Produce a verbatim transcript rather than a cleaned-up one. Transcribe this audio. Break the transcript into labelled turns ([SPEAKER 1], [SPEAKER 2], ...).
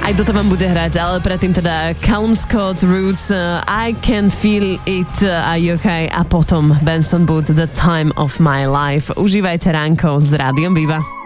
[SPEAKER 1] Aj toto vám bude hrať, ale predtým teda Callum Scott, Roots, uh, I Can Feel It a Yokai a potom Benson Boot, The Time of My Life. Užívajte ránko s Rádiom Viva.